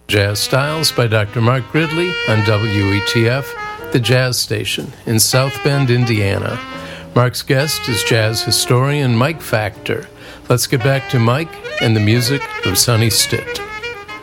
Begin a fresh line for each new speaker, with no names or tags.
Jazz Styles by Dr. Mark Gridley on WETF, the jazz station in South Bend, Indiana. Mark's guest is jazz historian Mike Factor. Let's get back to Mike and the music of Sonny Stitt.